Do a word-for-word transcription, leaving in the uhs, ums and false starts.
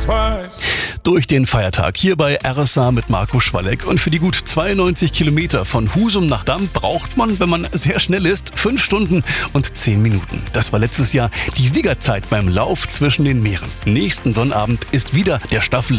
twice. Durch den Feiertag hier bei R S A mit Marco Schwalleck. Und für die gut zweiundneunzig Kilometer von Husum nach Damm braucht man, wenn man sehr schnell ist, fünf Stunden und zehn Minuten. Das war letztes Jahr die Siegerzeit beim Lauf zwischen den Meeren. Nächsten Sonnabend ist wieder der Staffel